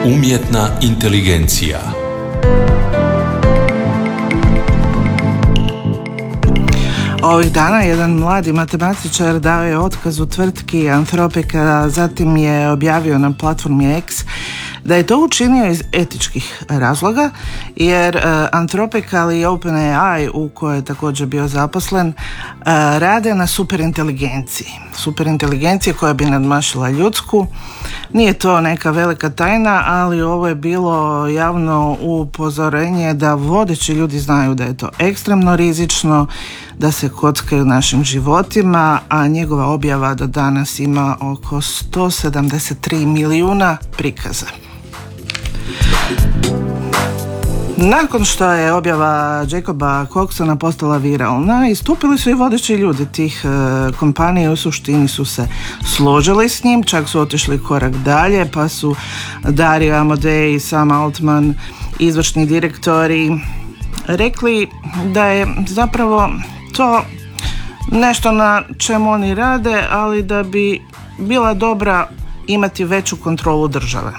Umjetna inteligencija. Ovih dana jedan mladi matematičar dao je otkaz u tvrtki Anthropica, zatim je objavio na platformi X da je to učinio iz etičkih razloga, jer Anthropica ali i OpenAI, u kojoj je također bio zaposlen, rade na superinteligenciji koja bi nadmašila ljudsku. Nije to neka velika tajna, ali ovo je bilo javno upozorenje da vodeći ljudi znaju da je to ekstremno rizično, da se kockaju našim životima, a njegova objava do danas ima oko 173 milijuna prikaza. Nakon što je objava Jacoba Coxona postala viralna, istupili su i vodeći ljudi tih kompanija, u suštini su se složili s njim, čak su otišli korak dalje, pa su Dario Amodei i Sam Altman, izvršni direktori, rekli da je zapravo to nešto na čemu oni rade, ali da bi bila dobra imati veću kontrolu države.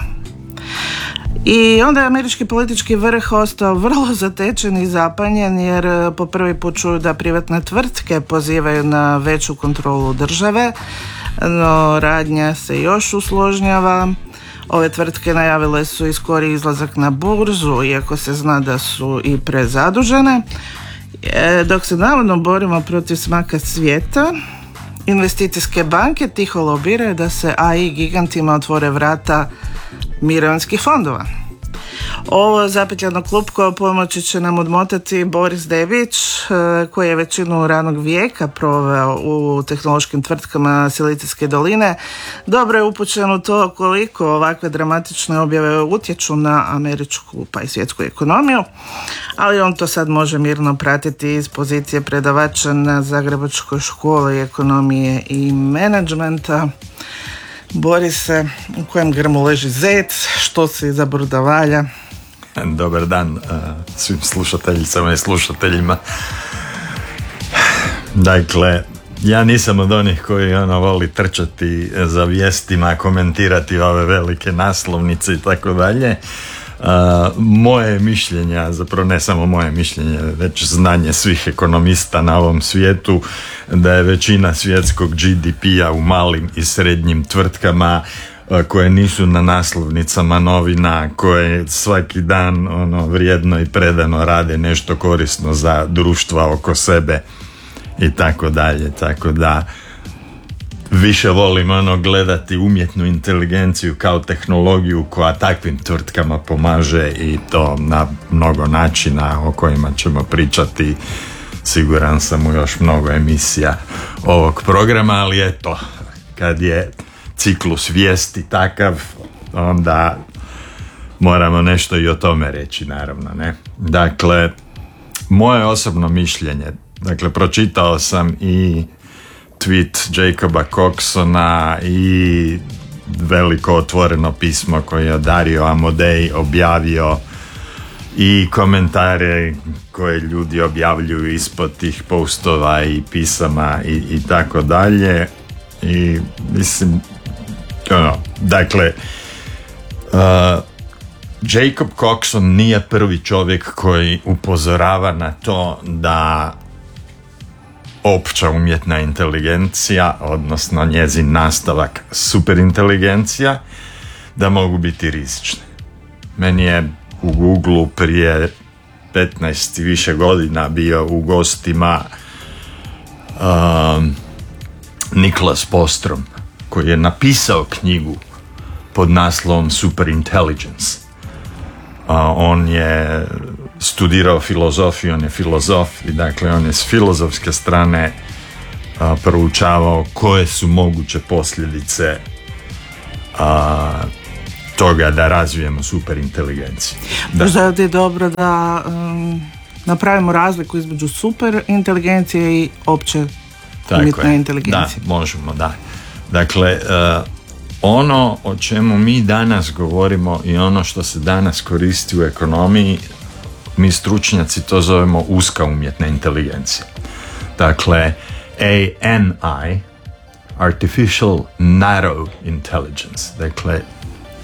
I onda je američki politički vrh ostao vrlo zatečen i zapanjen, jer po prvi put čuju da privatne tvrtke pozivaju na veću kontrolu države, no radnja se još usložnjava. Ove tvrtke najavile su i skori izlazak na burzu, iako se zna da su i prezadužene. Dok se navodno borimo protiv smaka svijeta, investicijske banke tiho lobiraju da se AI gigantima otvore vrata mirovinskih fondova. Ovo zapetljano klupko pomoći će nam odmotati Boris Dević, koji je većinu radnog vijeka proveo u tehnološkim tvrtkama Silicijske doline. Dobro je upućen u to koliko ovakve dramatične objave utječu na američku pa i svjetsku ekonomiju, ali on to sad može mirno pratiti iz pozicije predavača na Zagrebačkoj školi ekonomije i menadžmenta. Borise, u kojem grmu leži zec, što si iza brda valja? Dobar dan svim slušateljicama i slušateljima. Dakle, ja nisam od onih koji voli trčati za vijestima, komentirati ove velike naslovnice i tako dalje. Moje mišljenje, zapravo ne samo moje mišljenje, već znanje svih ekonomista na ovom svijetu, da je većina svjetskog GDP-a u malim i srednjim tvrtkama koje nisu na naslovnicama novina, koje svaki dan vrijedno i predano rade nešto korisno za društva oko sebe i tako dalje. Tako da više volim gledati umjetnu inteligenciju kao tehnologiju koja takvim tvrtkama pomaže, i to na mnogo načina o kojima ćemo pričati, siguran sam, u još mnogo emisija ovog programa, ali eto, kad je ciklus vijesti takav, onda moramo nešto i o tome reći, naravno, ne? Dakle, moje osobno mišljenje, dakle, pročitao sam i tweet Jacoba Coxona i veliko otvoreno pismo koje je Dario Amodei objavio i komentare koje ljudi objavljuju ispod tih postova i pisama i tako dalje. I mislim, dakle, Jacob Coxon nije prvi čovjek koji upozorava na to da opća umjetna inteligencija, odnosno njezin nastavak superinteligencija, da mogu biti rizične. Meni je u Googleu prije 15 i više godina bio u gostima Niklas Bostrom, koji je napisao knjigu pod naslovom Superintelligence. On je studirao filozofiju, on je filozof i dakle on je s filozofske strane proučavao koje su moguće posljedice toga da razvijemo superinteligenciju. Možda je dobro da napravimo razliku između superinteligencije i opće umjetne inteligencije. Da, možemo, da. Dakle, ono o čemu mi danas govorimo i ono što se danas koristi u ekonomiji, mi stručnjaci to zovemo uska umjetna inteligencija. Dakle, ANI, Artificial Narrow Intelligence. Dakle,